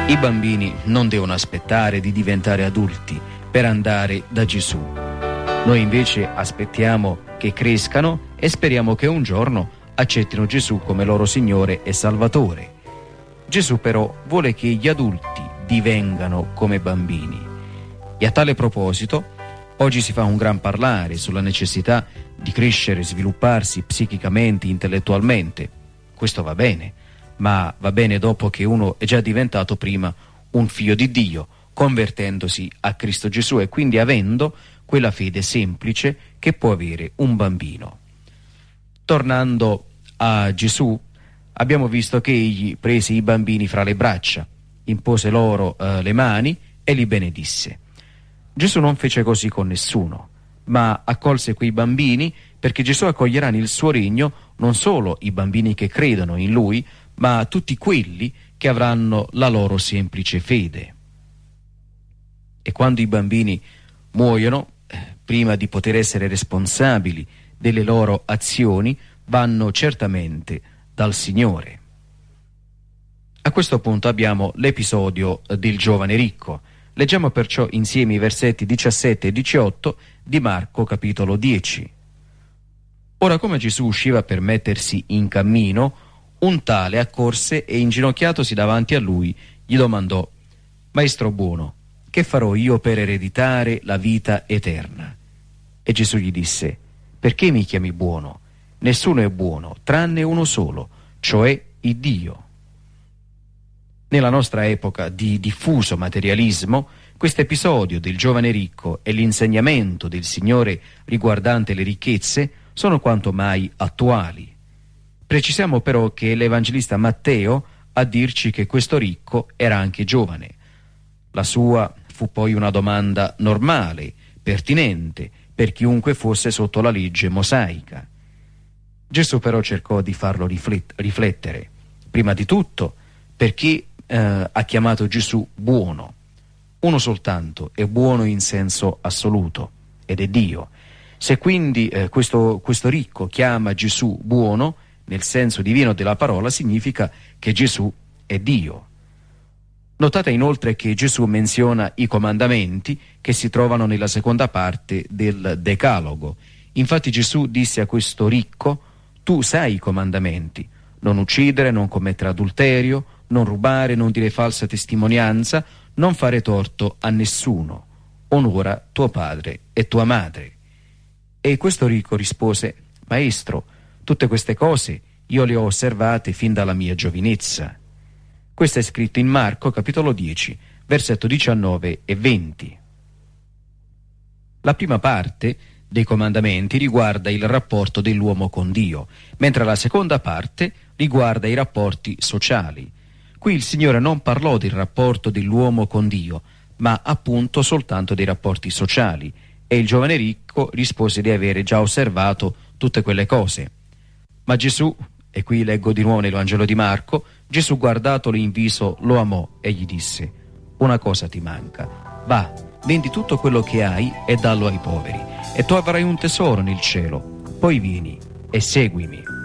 I bambini non devono aspettare di diventare adulti per andare da Gesù. Noi invece aspettiamo che crescano e speriamo che un giorno accettino Gesù come loro Signore e Salvatore. Gesù però vuole che gli adulti divengano come bambini. E a tale proposito, oggi si fa un gran parlare sulla necessità di crescere, svilupparsi psichicamente, intellettualmente. Questo va bene, ma va bene dopo che uno è già diventato prima un figlio di Dio, convertendosi a Cristo Gesù e quindi avendo quella fede semplice che può avere un bambino. Tornando a Gesù, abbiamo visto che egli prese i bambini fra le braccia, impose loro le mani e li benedisse. Gesù non fece così con nessuno, ma accolse quei bambini perché Gesù accoglierà nel suo regno non solo i bambini che credono in Lui, ma tutti quelli che avranno la loro semplice fede. E quando i bambini muoiono, prima di poter essere responsabili delle loro azioni, vanno certamente dal Signore. A questo punto abbiamo l'episodio del giovane ricco. Leggiamo perciò insieme i versetti 17 e 18 di Marco capitolo 10. Ora, come Gesù usciva per mettersi in cammino, un tale accorse e inginocchiatosi davanti a lui gli domandò: Maestro buono, che farò io per ereditare la vita eterna? E Gesù gli disse: perché mi chiami buono? Nessuno è buono, tranne uno solo, cioè il Dio. Nella nostra epoca di diffuso materialismo, questo episodio del giovane ricco e l'insegnamento del Signore riguardante le ricchezze sono quanto mai attuali. Precisiamo però che l'Evangelista Matteo a dirci che questo ricco era anche giovane. La sua fu poi una domanda normale, pertinente, per chiunque fosse sotto la legge mosaica. Gesù però cercò di farlo riflettere. Prima di tutto, perché ha chiamato Gesù buono. Uno soltanto è buono in senso assoluto, ed è Dio. Se quindi questo ricco chiama Gesù buono, nel senso divino della parola, significa che Gesù è Dio. Notate inoltre che Gesù menziona i comandamenti che si trovano nella seconda parte del Decalogo. Infatti Gesù disse a questo ricco: tu sai i comandamenti: non uccidere, non commettere adulterio, non rubare, non dire falsa testimonianza, non fare torto a nessuno, onora tuo padre e tua madre. E questo ricco rispose: Maestro, tutte queste cose io le ho osservate fin dalla mia giovinezza. Questo è scritto in Marco capitolo 10, versetto 19 e 20. La prima parte dei comandamenti riguarda il rapporto dell'uomo con Dio, mentre la seconda parte riguarda i rapporti sociali. Qui il Signore non parlò del rapporto dell'uomo con Dio, ma appunto soltanto dei rapporti sociali, e il giovane ricco rispose di avere già osservato tutte quelle cose. Ma Gesù, e qui leggo di nuovo nel Vangelo di Marco, Gesù guardatolo in viso lo amò e gli disse: una cosa ti manca, va, vendi tutto quello che hai e dallo ai poveri, e tu avrai un tesoro nel cielo, poi vieni e seguimi.